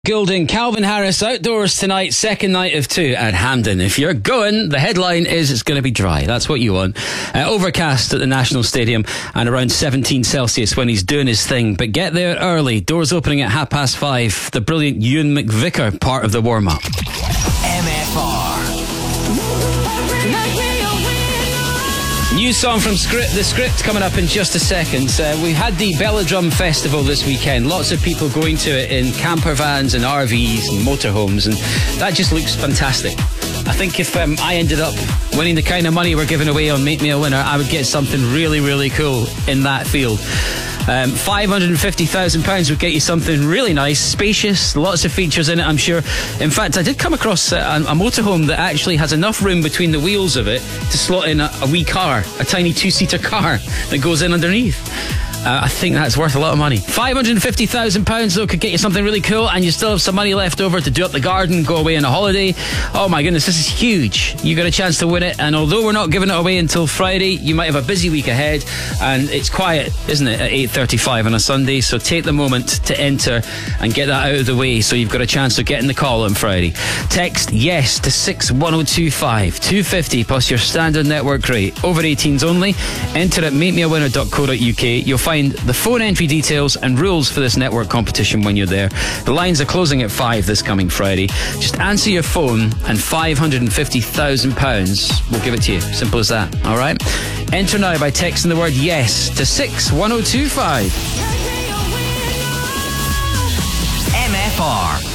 Goulding, Calvin Harris outdoors tonight, second night of two at Hampden. If you're going, the headline is it's going to be dry. That's what you want. Overcast at the National Stadium and around 17 Celsius when he's doing his thing. But get there early. Doors opening at 5:30. The brilliant Ewan McVicker part of the warm-up. MFR. New song from The Script coming up in just a second. We had the Belladrum Festival this weekend. Lots of people going to it in camper vans and RVs and motorhomes, and that just looks fantastic. I think if I ended up winning the kind of money we're giving away on Make Me a Winner, I would get something really, really cool in that field. £550,000 would get you something really nice, spacious, lots of features in it, I'm sure. In fact, I did come across a motorhome that actually has enough room between the wheels of it to slot in a wee car, a tiny two-seater car that goes in underneath. I think that's worth a lot of money. £550,000 though could get you something really cool, and you still have some money left over to do up the garden, go away on a holiday. Oh my goodness, this is huge. You got a chance to win it, and although we're not giving it away until Friday, you might have a busy week ahead, and it's quiet, isn't it, at 8:35 on a Sunday, so take the moment to enter and get that out of the way so you've got a chance of getting the call on Friday. Text yes to 61025, £250 plus your standard network rate, over 18s only. Enter at makemeawinner.co.uk. You'll find the phone entry details and rules for this network competition when you're there. The lines are closing at 5 this coming Friday. Just answer your phone and £550,000 will give it to you. Simple as that. All right? Enter now by texting the word yes to 61025. MFR.